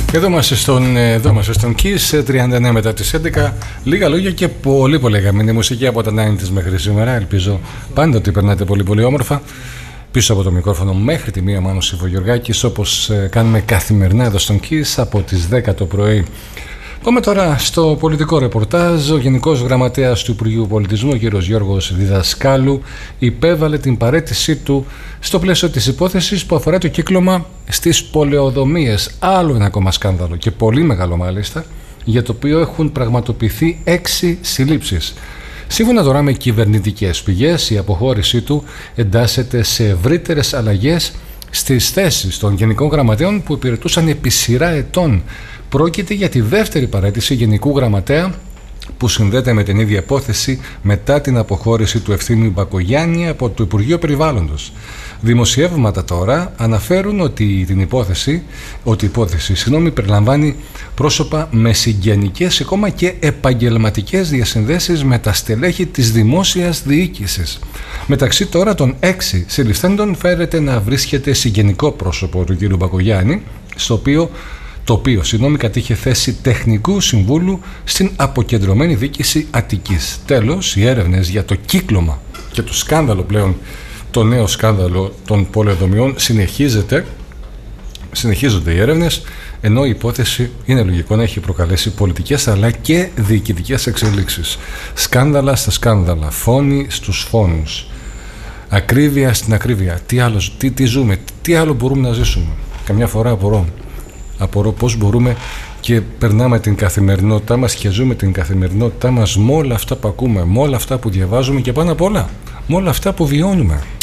Εδώ είμαστε στον Kiss, 39 μετά τις 11. Λίγα λόγια και πολύ αγαπημένη μουσική από τα 90's μέχρι σήμερα. Ελπίζω πάντα ότι περνάτε πολύ όμορφα. Πίσω από το μικρόφωνο μέχρι τη μία Μάνος Ιβογιοργάκης, όπως κάνουμε καθημερινά εδώ στον Kiss από τις 10 το πρωί. Πάμε τώρα στο πολιτικό ρεπορτάζ. Ο Γενικός Γραμματέας του Υπουργείου Πολιτισμού, ο κ. Γιώργος Διδασκάλου, υπέβαλε την παραίτησή του στο πλαίσιο της υπόθεσης που αφορά το κύκλωμα στις πολεοδομίες. Άλλο ένα ακόμα σκάνδαλο και πολύ μεγάλο μάλιστα, για το οποίο έχουν πραγματοποιηθεί 6 συλλήψεις. Σύμφωνα τώρα με κυβερνητικές πηγές, η αποχώρησή του εντάσσεται σε ευρύτερες αλλαγές στις θέσεις των Γενικών Γραμματέων που υπηρετούσαν επί σειρά ετών. Πρόκειται για τη δεύτερη παραίτηση Γενικού Γραμματέα που συνδέεται με την ίδια υπόθεση μετά την αποχώρηση του Ευθύμιου Μπακογιάννη από το Υπουργείο Περιβάλλοντος. Δημοσιεύματα τώρα αναφέρουν ότι η υπόθεση περιλαμβάνει πρόσωπα με συγγενικές ακόμα και επαγγελματικές διασυνδέσεις με τα στελέχη της δημόσιας διοίκησης. Μεταξύ τώρα των 6 συλληφθέντων φέρεται να βρίσκεται συγγενικό πρόσωπο του κ. Μπακογιάννη, το οποίο κατήχε θέση τεχνικού συμβούλου στην αποκεντρωμένη διοίκηση Αττικής. Τέλος, οι έρευνες για το κύκλωμα και το σκάνδαλο πλέον, το νέο σκάνδαλο των πολεοδομιών συνεχίζονται οι έρευνες, ενώ η υπόθεση είναι λογικό να έχει προκαλέσει πολιτικές αλλά και διοικητικές εξελίξεις. Σκάνδαλα στα σκάνδαλα, φόνοι στους φόνους, ακρίβεια στην ακρίβεια. Τι ζούμε, τι άλλο μπορούμε να ζήσουμε. Καμιά φορά απορώ πώς μπορούμε και περνάμε την καθημερινότητά μας και ζούμε την καθημερινότητά μας με όλα αυτά που ακούμε, με όλα αυτά που διαβάζουμε και πάνω απ' όλα με όλα αυτά που βιώνουμε.